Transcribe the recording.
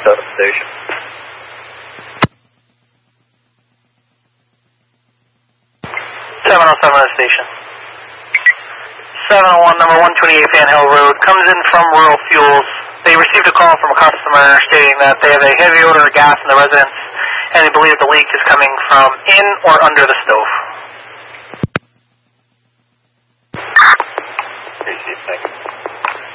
station. 707 on the station. 701, number 128 Fan Hill Road, comes in from Rural Fuels. They received a call from a customer stating that they have a heavy odor of gas in the residence, and they believe the leak is coming from in or under the stove.